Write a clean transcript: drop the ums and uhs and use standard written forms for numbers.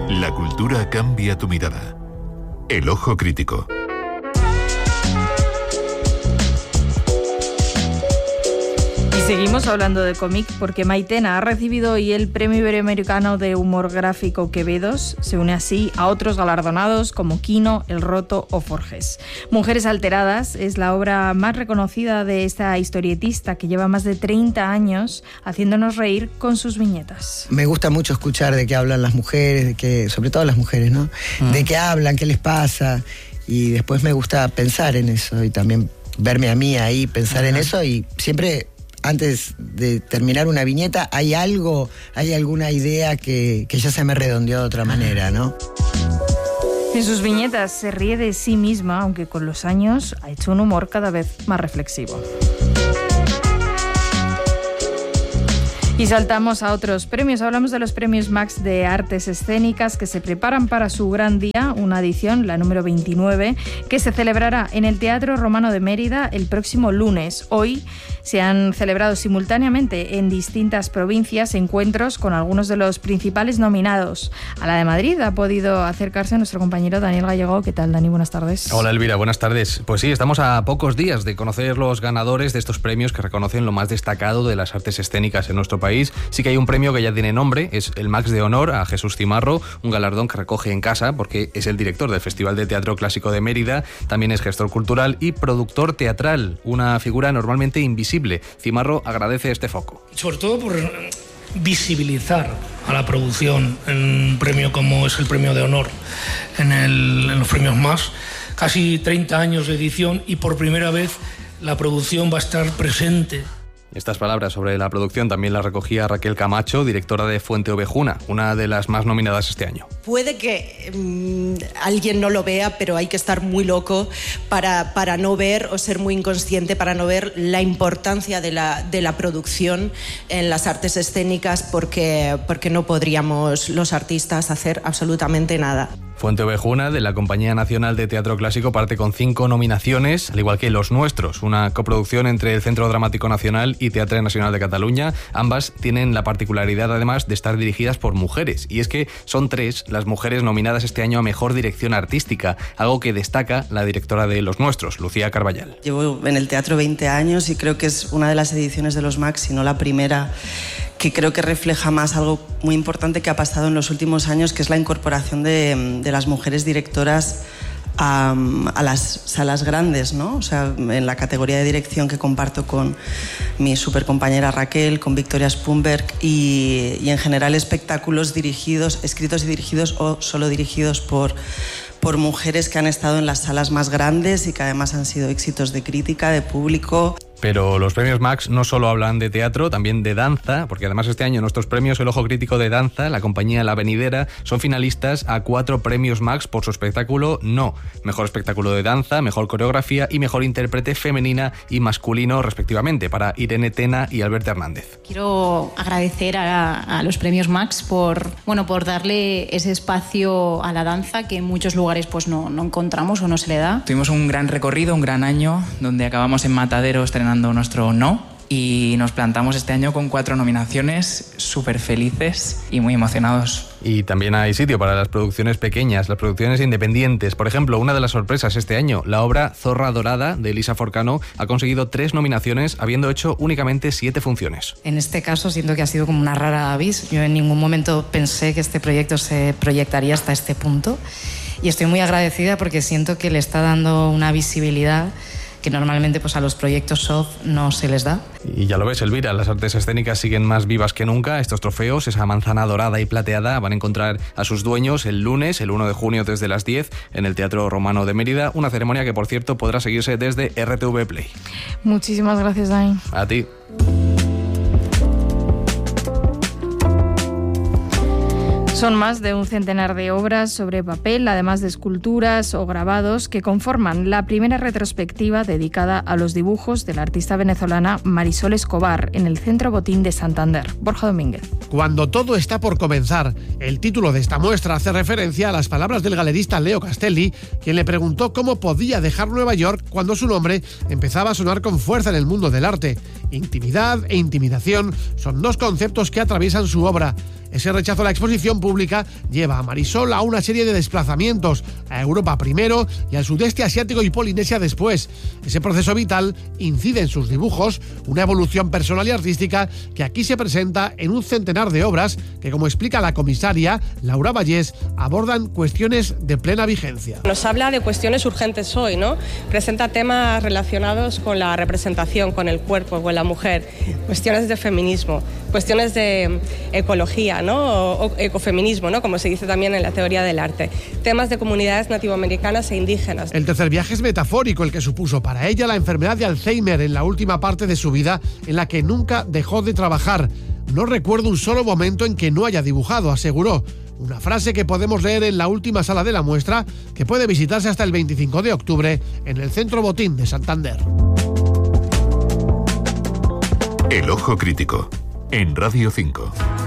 La cultura cambia tu mirada. El ojo crítico. Seguimos hablando de cómic porque Maitena ha recibido hoy el Premio Iberoamericano de Humor Gráfico Quevedos. Se une así a otros galardonados como Quino, El Roto o Forges. Mujeres alteradas es la obra más reconocida de esta historietista que lleva más de 30 años haciéndonos reír con sus viñetas. Me gusta mucho escuchar de qué hablan las mujeres, de qué, sobre todo las mujeres, ¿no? De qué hablan, qué les pasa, y después me gusta pensar en eso y también verme a mí ahí, pensar en eso, y siempre antes de terminar una viñeta hay algo, hay alguna idea que ya se me redondeó de otra manera, ¿no? En sus viñetas se ríe de sí misma, aunque con los años ha hecho un humor cada vez más reflexivo. Y saltamos a otros premios. Hablamos de los premios Max de Artes Escénicas que se preparan para su gran día, una edición, la número 29, que se celebrará en el Teatro Romano de Mérida el próximo lunes. Hoy se han celebrado simultáneamente en distintas provincias encuentros con algunos de los principales nominados. A la de Madrid ha podido acercarse nuestro compañero Daniel Gallego. ¿Qué tal, Dani? Buenas tardes. Hola, Elvira. Buenas tardes. Pues sí, estamos a pocos días de conocer los ganadores de estos premios que reconocen lo más destacado de las artes escénicas en nuestro país. Sí que hay un premio que ya tiene nombre, es el Max de Honor a Jesús Cimarro, un galardón que recoge en casa porque es el director del Festival de Teatro Clásico de Mérida, también es gestor cultural y productor teatral, una figura normalmente invisible. Cimarro agradece este foco. Sobre todo por visibilizar a la producción en un premio como es el Premio de Honor en los premios Max. Casi 30 años de edición y por primera vez la producción va a estar presente. Estas palabras sobre la producción también las recogía Raquel Camacho, directora de Fuente Ovejuna, una de las más nominadas este año. Puede que alguien no lo vea, pero hay que estar muy loco para no ver o ser muy inconsciente, para no ver la importancia de la producción en las artes escénicas porque no podríamos los artistas hacer absolutamente nada. Fuente Ovejuna, de la Compañía Nacional de Teatro Clásico, parte con 5 nominaciones, al igual que Los Nuestros, una coproducción entre el Centro Dramático Nacional y Teatre Nacional de Cataluña. Ambas tienen la particularidad, además, de estar dirigidas por mujeres. Y es que son 3 las mujeres nominadas este año a Mejor Dirección Artística, algo que destaca la directora de Los Nuestros, Lucía Carballal. Llevo en el teatro 20 años y creo que es una de las ediciones de los Max, si no la primera, que creo que refleja más algo muy importante que ha pasado en los últimos años, que es la incorporación de las mujeres directoras a las salas grandes, ¿no? O sea, en la categoría de dirección que comparto con mi supercompañera Raquel, con Victoria Spunberg y en general espectáculos escritos y dirigidos o solo dirigidos por mujeres que han estado en las salas más grandes y que además han sido éxitos de crítica, de público. Pero los premios Max no solo hablan de teatro, también de danza, porque además este año nuestros premios El Ojo Crítico de Danza, la compañía La Venidera, son finalistas a 4 premios Max por su espectáculo No. Mejor espectáculo de danza, mejor coreografía y mejor intérprete femenina y masculino, respectivamente, para Irene Tena y Alberto Hernández. Quiero agradecer a los premios Max por darle ese espacio a la danza que en muchos lugares pues no encontramos o no se le da. Tuvimos un gran recorrido, un gran año, donde acabamos en Matadero estrenando nuestro No, y nos plantamos este año con 4 nominaciones, súper felices y muy emocionados. Y también hay sitio para las producciones pequeñas, las producciones independientes. Por ejemplo, una de las sorpresas este año, la obra Zorra Dorada de Elisa Forcano ha conseguido 3 nominaciones, habiendo hecho únicamente 7 funciones. En este caso siento que ha sido como una rara avis. Yo en ningún momento pensé que este proyecto se proyectaría hasta este punto y estoy muy agradecida porque siento que le está dando una visibilidad que normalmente pues a los proyectos soft no se les da. Y ya lo ves, Elvira, las artes escénicas siguen más vivas que nunca. Estos trofeos, esa manzana dorada y plateada, van a encontrar a sus dueños el lunes, el 1 de junio, desde las 10, en el Teatro Romano de Mérida, una ceremonia que, por cierto, podrá seguirse desde RTV Play. Muchísimas gracias, Dani. A ti. Son más de un centenar de obras sobre papel, además de esculturas o grabados, que conforman la primera retrospectiva dedicada a los dibujos de la artista venezolana Marisol Escobar en el Centro Botín de Santander. Borja Domínguez. Cuando todo está por comenzar, el título de esta muestra hace referencia a las palabras del galerista Leo Castelli, quien le preguntó cómo podía dejar Nueva York cuando su nombre empezaba a sonar con fuerza en el mundo del arte. Intimidad e intimidación son 2 conceptos que atraviesan su obra. Ese rechazo a la exposición pública lleva a Marisol a una serie de desplazamientos, a Europa primero y al sudeste asiático y Polinesia después. Ese proceso vital incide en sus dibujos, una evolución personal y artística que aquí se presenta en un centenar de obras que, como explica la comisaria Laura Vallés, abordan cuestiones de plena vigencia. Nos habla de cuestiones urgentes hoy, ¿no? Presenta temas relacionados con la representación, con el cuerpo, con la mujer, cuestiones de feminismo, cuestiones de ecología, ¿no? O ecofeminismo, ¿no? Como se dice también en la teoría del arte. Temas de comunidades nativoamericanas e indígenas. El tercer viaje es metafórico, el que supuso para ella la enfermedad de Alzheimer en la última parte de su vida, en la que nunca dejó de trabajar. No recuerdo un solo momento en que no haya dibujado, aseguró. Una frase que podemos leer en la última sala de la muestra, que puede visitarse hasta el 25 de octubre en el Centro Botín de Santander. El Ojo Crítico, en Radio 5.